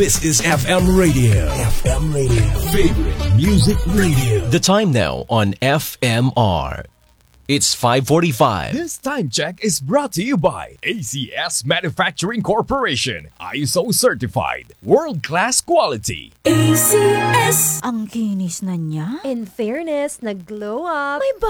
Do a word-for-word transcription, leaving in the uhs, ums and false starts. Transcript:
This is F M Radio. F M Radio. Favorite Music Radio. The time now on F M R. It's five forty-five. This time check is brought to you by A C S Manufacturing Corporation. I S O certified. World-class quality. A C S. Ang kinis na niya. In fairness, nag-glow up. May